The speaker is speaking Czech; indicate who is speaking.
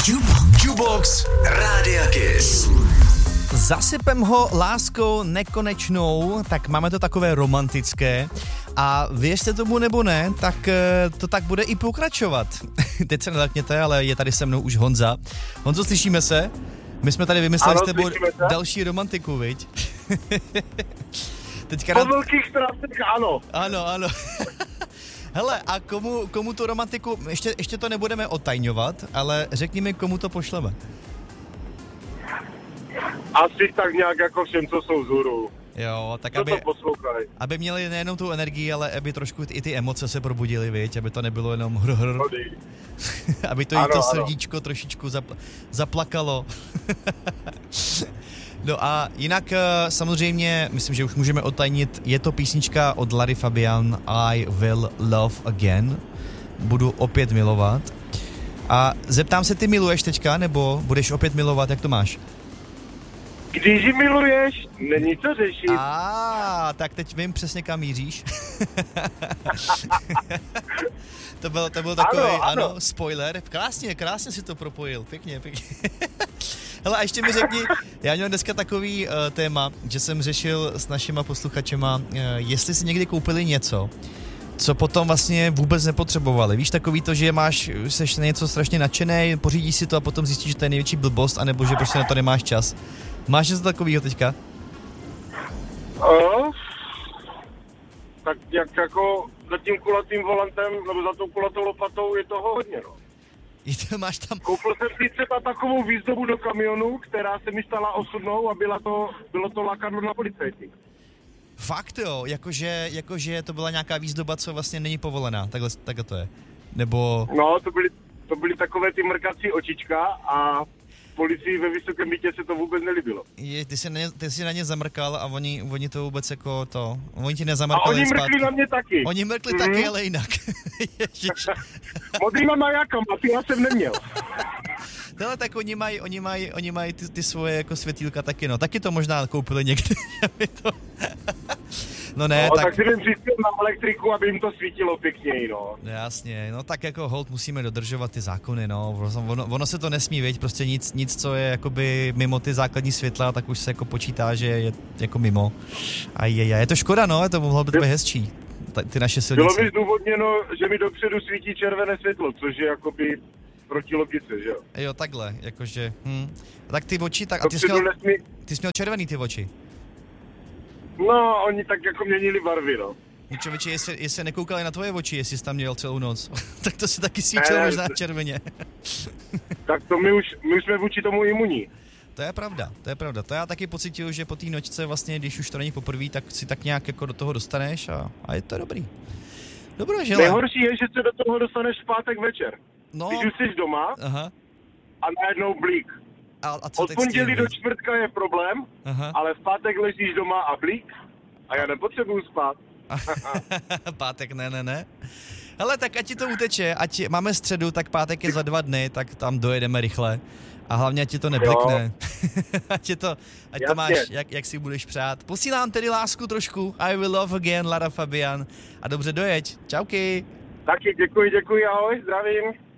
Speaker 1: Jukebox Rádia Kiss.
Speaker 2: Zasypem ho láskou nekonečnou, tak máme to takové romantické a věřte tomu nebo ne, tak to tak bude i pokračovat. Teď se nelekněte, ale je tady se mnou už Honza. Honzo, slyšíme se? My jsme tady vymysleli s tebou další romantiku, viď? Teďka
Speaker 3: po velkých strastech ano.
Speaker 2: Ano. Hele, a komu tu romantiku, ještě to nebudeme otajňovat, ale řekni mi, komu to pošleme.
Speaker 3: Asi tak nějak jako všem, co jsou vzhůru.
Speaker 2: Jo, tak aby měli nejenom tu energii, ale aby trošku i ty emoce se probudily, viď? Aby to nebylo jenom hr. Aby to i to srdíčko trošičku zaplakalo. No a jinak samozřejmě, myslím, že už můžeme otajnit, je to písnička od Larry Fabian, I Will Love Again. Budu opět milovat. A zeptám se, ty miluješ teďka, nebo budeš opět milovat, jak to máš?
Speaker 3: Když ji miluješ, není co řešit.
Speaker 2: Tak teď vím přesně, kam míříš. to byl takový, ano, spoiler. Krásně si to propojil, pěkně. Hele, a ještě mi řekni, já měl dneska takový téma, že jsem řešil s našima posluchačema, jestli si někdy koupili něco, co potom vlastně vůbec nepotřebovali. Víš, takový to, že seš na něco strašně nadšenej, pořídíš si to a potom zjistíš, že to je největší blbost, anebo že prostě na to nemáš čas. Máš něco takového teďka?
Speaker 3: Tak jak jako za tím kulatým volantem, nebo za tou kulatou lopatou je toho hodně, no.
Speaker 2: Máš tam...
Speaker 3: Koupil jsem si třeba takovou výzdobu do kamionu, která se mi stala osudnou a bylo to lákadlo na policajty.
Speaker 2: Fakt jo, jakože to byla nějaká výzdoba, co vlastně není povolená, takhle to je. Nebo...
Speaker 3: No, to byly takové ty mrkací očička a policii ve Vysokém Bytě se to vůbec nelíbilo.
Speaker 2: Ty jsi na ně zamrkal a oni to vůbec jako to... Oni ti nezamrkali.
Speaker 3: A oni mrkli na mě taky.
Speaker 2: Oni mrkli taky, ale jinak.
Speaker 3: Modrýma majákama, ty já jsem neměl.
Speaker 2: Hele, tak oni mají ty svoje jako světýlka taky, no. Taky to možná koupili někdy, aby to... No ne,
Speaker 3: tak si jdem přistět na elektriku, aby jim to svítilo pěkněji, no.
Speaker 2: Jasně, no tak jako hold musíme dodržovat ty zákony, no. Ono se to nesmí, viď, prostě nic, co je jakoby mimo ty základní světla, tak už se jako počítá, že je jako mimo. A je to škoda, no, to mohlo být hezčí, ty naše silnice.
Speaker 3: Bylo mi zdůvodněno, že mi dopředu svítí červené světlo, což je jakoby proti logice, že jo? Jo,
Speaker 2: takhle, jakože, Tak ty oči, a ty jsi měl červený ty oči.
Speaker 3: No, oni tak jako měnili barvy, no.
Speaker 2: Člověče, jestli nekoukali na tvoje oči, jestli jsi tam měl celou noc, tak to si taky svítilo možná červeně.
Speaker 3: Tak to my už jsme vůči tomu imunní.
Speaker 2: To je pravda. To já taky pocituju, že po té nočce vlastně, když už to není poprvé, tak si tak nějak jako do toho dostaneš a je to dobrý. Dobrá, žele.
Speaker 3: Nejhorší je, že se do toho dostaneš v pátek večer.
Speaker 2: No.
Speaker 3: Když už jsi doma a najednou blík.
Speaker 2: A co
Speaker 3: od pondělí do čtvrtka je problém, ale v pátek ležíš doma a blík a já nepotřebuju spát.
Speaker 2: Pátek ne. Hele, tak ať ti to uteče, máme středu, tak pátek je za 2 dny, tak tam dojedeme rychle. A hlavně ať ti to neblikne. ať to máš, jak si budeš přát. Posílám tedy lásku trošku. I Will Love Again, Lara Fabian. A dobře dojeď. Čauky.
Speaker 3: Taky děkuji, ahoj, zdravím.